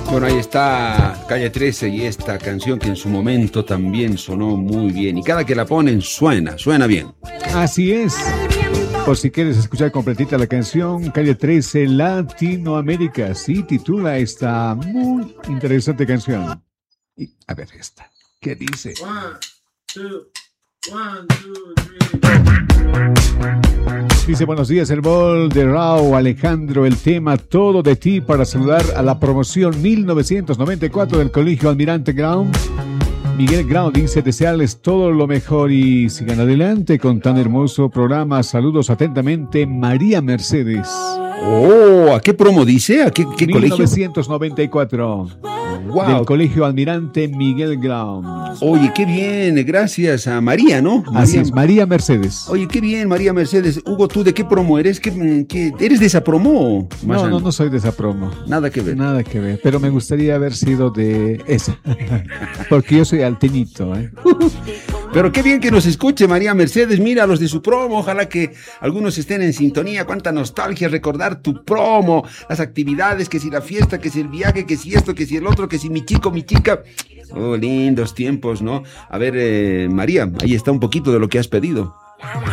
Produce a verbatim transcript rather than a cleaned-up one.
Bueno, ahí está Calle trece y esta canción que en su momento también sonó muy bien. Y cada que la ponen suena, suena bien. Así es. Por si quieres escuchar completita la canción, Calle trece Latinoamérica. Sí, titula esta muy interesante canción. Y a ver esta. ¿Qué dice? One, two, one, two, three. Dice, buenos días, el bol de Rao, Alejandro, el tema Todo de ti, para saludar a la promoción mil novecientos noventa y cuatro del Colegio Almirante Brown. Miguel Grau dice, desearles todo lo mejor y sigan adelante con tan hermoso programa. Saludos atentamente, María Mercedes. Oh, ¿a qué promo dice? ¿A qué, qué mil novecientos noventa y cuatro. colegio? Wow. Del Colegio Almirante Miguel Grau. Oye, qué bien, gracias a María, ¿no? María. Así es, María Mercedes. Oye, qué bien, María Mercedes. Hugo, ¿tú de qué promo eres? ¿Qué, qué, ¿Eres de esa promo? No, no, no soy de esa promo. Nada que ver. Nada que ver, pero me gustaría haber sido de esa. Porque yo soy alteñito, ¿eh? Pero qué bien que nos escuche María Mercedes. Mira los de su promo. Ojalá que algunos estén en sintonía. Cuánta nostalgia recordar tu promo, las actividades, que si la fiesta, que si el viaje, que si esto, que si el otro, que si mi chico, mi chica. Oh, lindos tiempos, ¿no? A ver, eh, María, ahí está un poquito de lo que has pedido.